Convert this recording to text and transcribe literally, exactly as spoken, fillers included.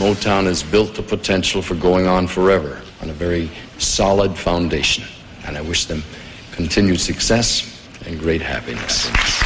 Motown has built the potential for going on forever on a very solid foundation. And I wish them continued success and great happiness.